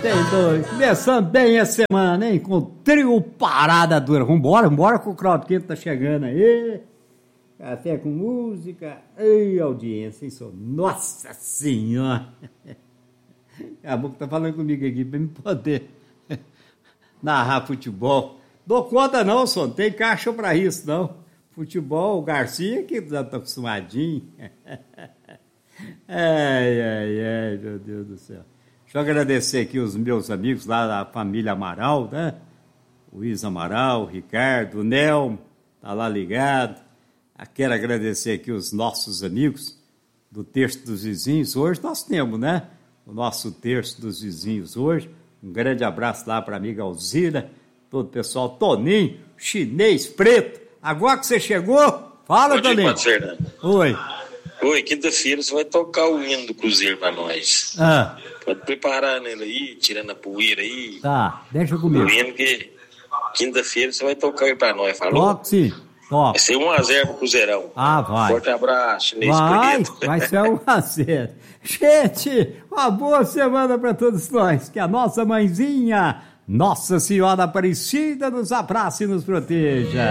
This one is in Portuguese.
tem dois. Começando bem a semana, hein? Com trio Parada Dura. Vambora que o Claudio Quinto tá chegando aí. Café com música. Ei, audiência, hein, senhor? Nossa Senhora! A boca tá falando comigo aqui pra me poder narrar futebol. Dou conta não, senhor. Não tem caixa pra isso, não. Futebol, o Garcia que já tá acostumadinho. Ai, meu Deus do céu. Deixa eu agradecer aqui os meus amigos lá da família Amaral, né? O Luiz Amaral, o Ricardo, o Nel, tá lá ligado. Quero agradecer aqui os nossos amigos do Terço dos Vizinhos. Hoje nós temos, né? O nosso Terço dos Vizinhos hoje. Um grande abraço lá para a amiga Alzira, todo o pessoal, Toninho, Chinês Preto. Agora que você chegou, fala, Toninho. Oi. Oi, quinta-feira você vai tocar o hino do Cruzeiro pra nós. Pode preparar nele aí, tirando a poeira aí. Tá, deixa comigo. O hino que quinta-feira você vai tocar aí pra nós, falou? Toque sim, toque. Vai ser 1-0 pro Cruzeirão. Vai. Forte abraço, Chinês Preto. Vai ser 1-0. Gente, uma boa semana pra todos nós. Que a nossa mãezinha, Nossa Senhora Aparecida, nos abrace e nos proteja.